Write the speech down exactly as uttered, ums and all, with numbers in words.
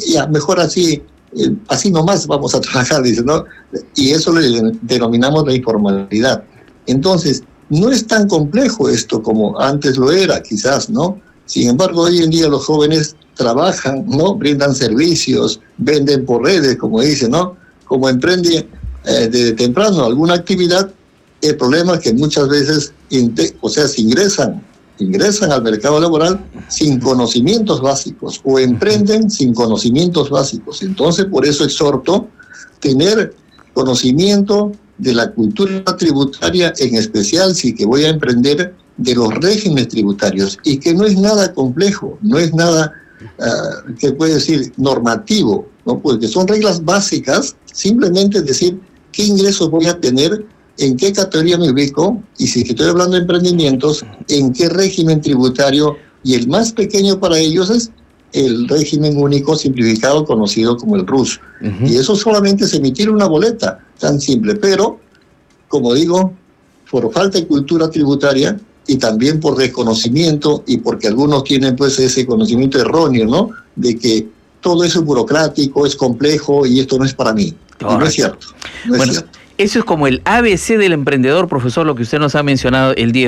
ya, mejor así, eh, así nomás vamos a trabajar, dice, ¿no? Y eso le denominamos la informalidad. Entonces, no es tan complejo esto como antes lo era, quizás, ¿no? Sin embargo, hoy en día los jóvenes trabajan, ¿no? Brindan servicios, venden por redes, como dice, ¿no? Como emprende eh, desde temprano alguna actividad. El problema es que muchas veces, o sea, se ingresan, ingresan al mercado laboral sin conocimientos básicos o emprenden sin conocimientos básicos. Entonces, por eso exhorto tener conocimiento de la cultura tributaria, en especial si que voy a emprender, de los regímenes tributarios, y que no es nada complejo, no es nada, uh, que puede decir, normativo, ¿no? Porque son reglas básicas, simplemente decir qué ingresos voy a tener, en qué categoría me ubico, y si estoy hablando de emprendimientos, en qué régimen tributario, y el más pequeño para ellos es el régimen único simplificado conocido como el R U S. Uh-huh. Y eso solamente es emitir una boleta, tan simple, pero, como digo, por falta de cultura tributaria y también por desconocimiento, y porque algunos tienen pues ese conocimiento erróneo, ¿no? De que todo eso es burocrático, es complejo y esto no es para mí. Correcto. Y no es cierto. No bueno, es cierto. Eso es como el A B C del emprendedor, profesor, lo que usted nos ha mencionado el día de hoy.